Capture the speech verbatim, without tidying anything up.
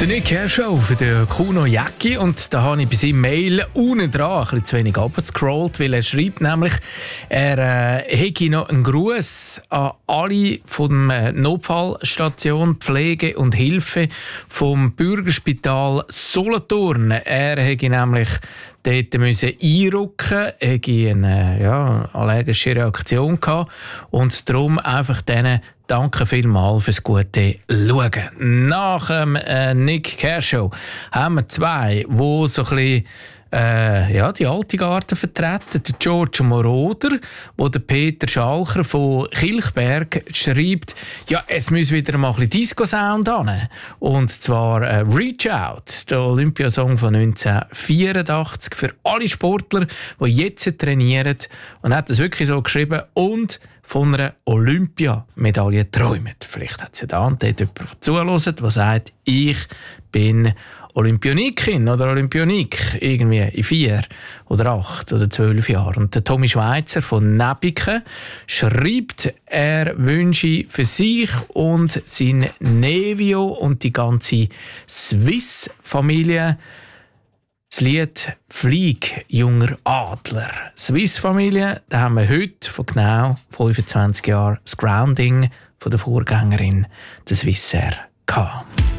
Der Nick Kershaw für den Kuno Jäcki, und da habe ich bei seinem Mail unten dran ein bisschen zu wenig abgescrollt, weil er schreibt nämlich, er äh, hätte noch einen Gruß an alle von der Notfallstation Pflege und Hilfe vom Bürgerspital Solothurn. Er hätte nämlich dort müssen einrücken, hätte eine ja, allergische Reaktion gehabt und darum einfach denen danke vielmals fürs gute Schauen. Nach dem äh, Nick Kershaw haben wir zwei, die so ein bisschen äh, ja, die alte Garde vertreten. Der George Moroder, wo der Peter Schalcher von Kilchberg schreibt, ja, es muss wieder mal ein bisschen Disco-Sound an. Und zwar äh, Reach Out, der Olympiasong von neunzehnhundertvierundachtzig für alle Sportler, die jetzt trainieren. Und er hat das wirklich so geschrieben und von einer Olympiamedaille träumt. Vielleicht hat es ja da und dort jemand zuhört, der sagt, ich bin Olympionikin oder Olympionik, irgendwie in vier oder acht oder zwölf Jahren. Und der Tommy Schweizer von Nebiken schreibt, er wünsche für sich und sein Nevio und die ganze Swiss-Familie das Lied «Flieg, junger Adler». Swiss-Familie, da haben wir heute vor genau fünfundzwanzig Jahren das Grounding von der Vorgängerin, der Swissair, gehabt.